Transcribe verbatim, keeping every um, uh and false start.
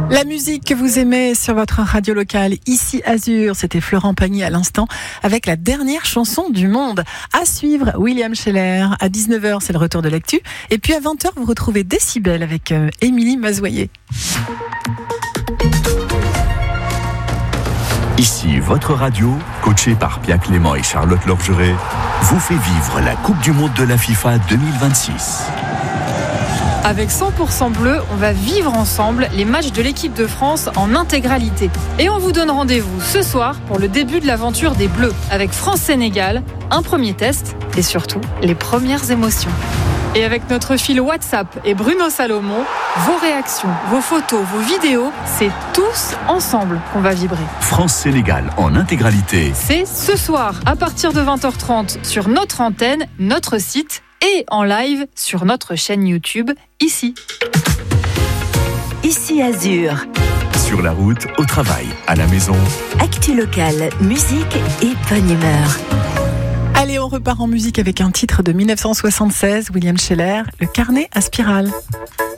La musique que vous aimez sur votre radio locale, ici Azur, c'était Florent Pagny à l'instant, avec la dernière chanson du monde. À suivre, William Scheller. À dix-neuf heures, c'est le retour de l'actu. Et puis à vingt heures, vous retrouvez Décibel avec euh, Émilie Mazoyer. Ici, votre radio, coachée par Pierre Clément et Charlotte Lorgeret, vous fait vivre la Coupe du Monde de la FIFA deux mille vingt-six. Avec cent pour cent bleu, on va vivre ensemble les matchs de l'équipe de France en intégralité. Et on vous donne rendez-vous ce soir pour le début de l'aventure des Bleus, avec France-Sénégal, un premier test et surtout les premières émotions. Et avec notre fil WhatsApp et Bruno Salomon, vos réactions, vos photos, vos vidéos, c'est tous ensemble qu'on va vibrer. France-Sénégal en intégralité. C'est ce soir à partir de vingt heures trente sur notre antenne, notre site et en live sur notre chaîne YouTube, ici. Ici Azur. Sur la route, au travail, à la maison. Actu locale, musique et bonne humeur. Allez, on repart en musique avec un titre de dix-neuf cent soixante-seize, William Scheller, Le carnet à spirale.